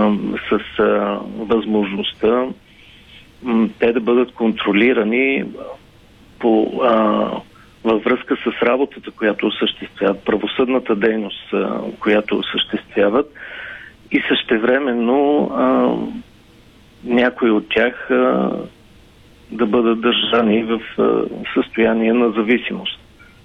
с възможността те да бъдат контролирани във връзка с работата, която осъществяват, правосъдната дейност, която осъществяват, и същевременно някои от тях да бъдат държани в състояние на зависимост.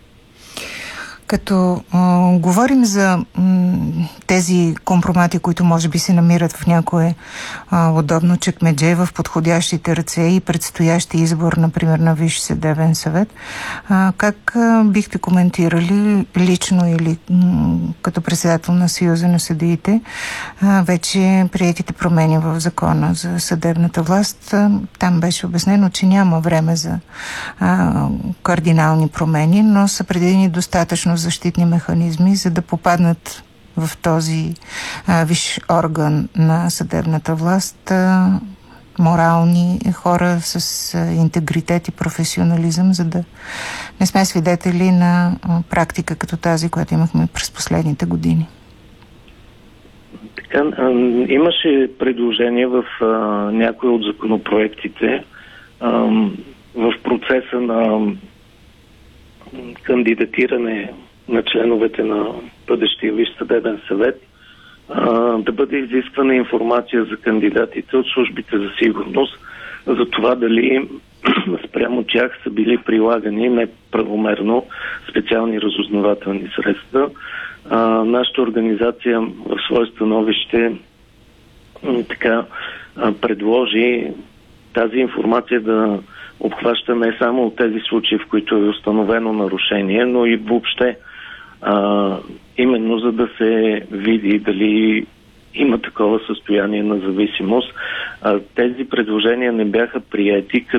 Като говорим за тези компромати, които може би се намират в някое удобно чекмедже, в подходящите ръце и предстоящи избор, например, на Висш съдебен съвет, как бихте коментирали лично или като председател на Съюза на съдиите вече приетите промени в закона за съдебната власт? Там беше обяснено, че няма време за кардинални промени, но са предвидени достатъчно защитни механизми, за да попаднат в този висш орган на съдебната власт морални хора с интегритет и професионализъм, за да не сме свидетели на практика като тази, която имахме през последните години. Така, имаше предложение в някои от законопроектите в процеса на кандидатиране на членовете на бъдещия Висш съдебен съвет да бъде изисквана информация за кандидатите от службите за сигурност, за това дали спрямо тях са били прилагани неправомерно специални разузнавателни средства. Нашата организация в свое становище предложи тази информация да обхваща не само тези случаи, в които е установено нарушение, но и въобще именно за да се види дали има такова състояние на зависимост. Тези предложения не бяха приети